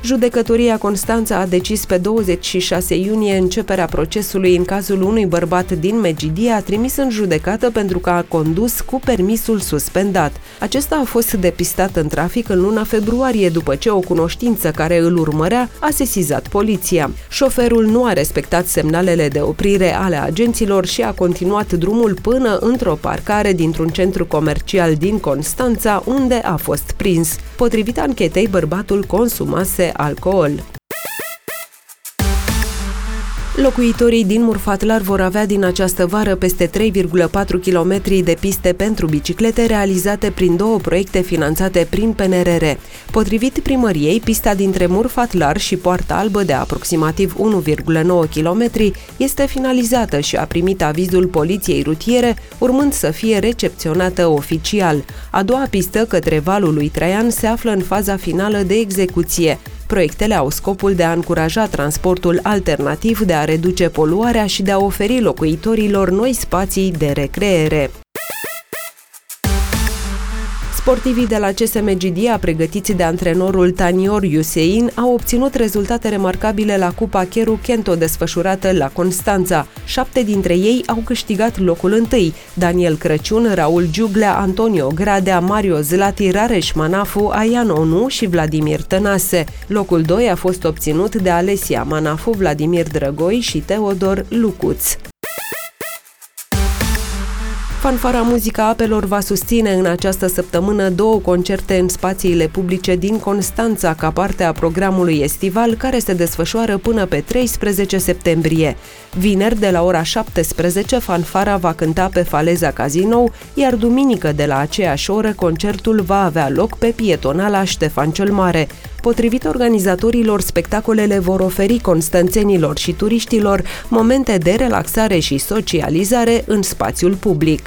Judecătoria Constanța a decis pe 26 iunie începerea procesului în cazul unui bărbat din Megidia trimis în judecată pentru că a condus cu permisul suspendat. Acesta a fost depistat în trafic în luna februarie după ce o cunoștință care îl urmărea a sesizat poliția. Șoferul nu a respectat semnalele de oprire ale agenților și a continuat drumul până într-o parcare dintr-un centru comercial din Constanța, unde a fost prins. Potrivit anchetei, bărbatul consumase alcool. Locuitorii din Murfatlar vor avea din această vară peste 3,4 km de piste pentru biciclete realizate prin două proiecte finanțate prin PNRR. Potrivit primăriei, pista dintre Murfatlar și Poarta Albă de aproximativ 1,9 km este finalizată și a primit avizul poliției rutiere, urmând să fie recepționată oficial. A doua pistă către Valul lui Traian se află în faza finală de execuție. Proiectele au scopul de a încuraja transportul alternativ, de a reduce poluarea și de a oferi locuitorilor noi spații de recreere. Sportivii de la CS Megidia, pregătiți de antrenorul Tanior Iusein, au obținut rezultate remarcabile la Cupa Cheru Kento desfășurată la Constanța. 7 dintre ei au câștigat locul întâi: Daniel Crăciun, Raul Giuglea, Antonio Gradea, Mario Zlati, Rareș Manafu, Aian Onu și Vladimir Tănase. Locul 2 a fost obținut de Alesia Manafu, Vladimir Drăgoi și Teodor Lucuț. Fanfara Muzica Apelor va susține în această săptămână două concerte în spațiile publice din Constanța, ca parte a programului estival care se desfășoară până pe 13 septembrie. Vineri, de la ora 17, fanfara va cânta pe faleza Cazinou, iar duminică, de la aceeași oră, concertul va avea loc pe pietonala Ștefan cel Mare. Potrivit organizatorilor, spectacolele vor oferi constanțenilor și turiștilor momente de relaxare și socializare în spațiul public.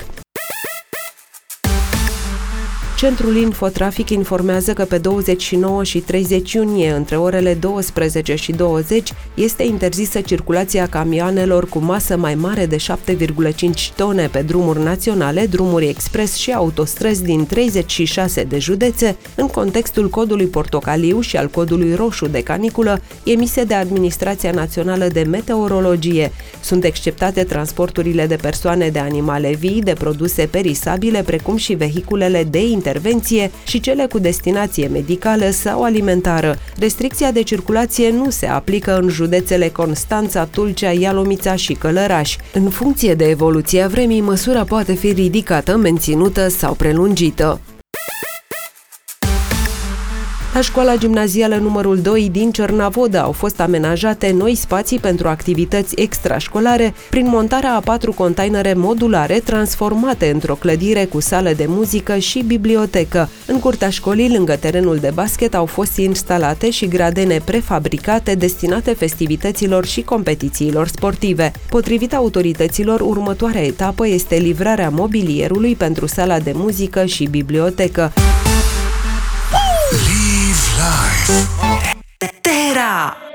Centrul Infotrafic informează că pe 29 și 30 iunie, între orele 12 și 20, este interzisă circulația camioanelor cu masă mai mare de 7,5 tone pe drumuri naționale, drumuri expres și autostrăzi din 36 de județe, în contextul codului portocaliu și al codului roșu de caniculă emise de Administrația Națională de Meteorologie. Sunt exceptate transporturile de persoane, de animale vii, de produse perisabile, precum și vehiculele de intervenție și cele cu destinație medicală sau alimentară. Restricția de circulație nu se aplică în județele Constanța, Tulcea, Ialomița și Călăraș. În funcție de evoluția vremii, măsura poate fi ridicată, menținută sau prelungită. La școala gimnazială numărul 2 din Cernavodă au fost amenajate noi spații pentru activități extrașcolare prin montarea a 4 containere modulare transformate într-o clădire cu sală de muzică și bibliotecă. În curtea școlii, lângă terenul de basket, au fost instalate și gradene prefabricate destinate festivităților și competițiilor sportive. Potrivit autorităților, următoarea etapă este livrarea mobilierului pentru sala de muzică și bibliotecă. Live life. Terra!